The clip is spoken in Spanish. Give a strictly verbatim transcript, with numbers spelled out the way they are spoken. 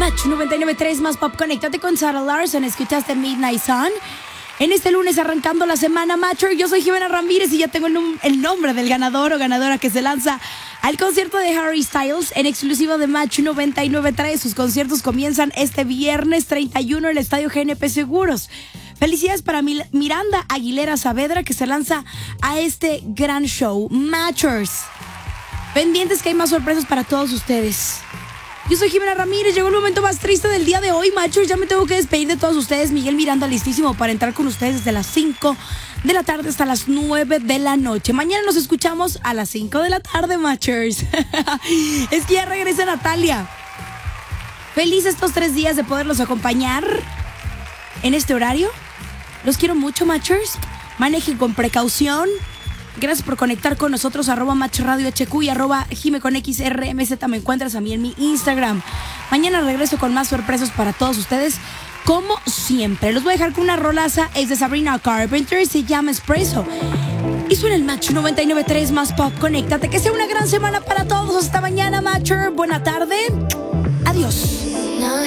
Match noventa y nueve punto tres más pop. Conéctate con Sarah Larson. Escuchaste Midnight Sun. En este lunes arrancando la semana Matcher, yo soy Jimena Ramírez y ya tengo el, num- el nombre del ganador o ganadora que se lanza al concierto de Harry Styles en exclusiva de Match noventa y nueve punto tres. Sus conciertos comienzan este viernes treinta y uno en el Estadio G N P Seguros. Felicidades para Mil- Miranda Aguilera Saavedra que se lanza a este gran show. Matchers, pendientes que hay más sorpresas para todos ustedes. Yo soy Jimena Ramírez, llegó el momento más triste del día de hoy, Matchers. Ya me tengo que despedir de todos ustedes. Miguel Miranda listísimo para entrar con ustedes desde las cinco de la tarde hasta las nueve de la noche. Mañana nos escuchamos a las cinco de la tarde, Matchers. Es que ya regresa Natalia. Feliz estos tres días de poderlos acompañar en este horario. Los quiero mucho, Matchers. Manejen con precaución. Gracias por conectar con nosotros, arroba Match Radio H Q y arroba Jime con X R M Z. Me encuentras a mí en mi Instagram. Mañana regreso con más sorpresas para todos ustedes, como siempre. Los voy a dejar con una rolaza, es de Sabrina Carpenter, se llama Espresso. Y suena el Match noventa y nueve punto tres más pop. Conéctate, que sea una gran semana para todos. Hasta mañana, Matcher. Buena tarde. Adiós.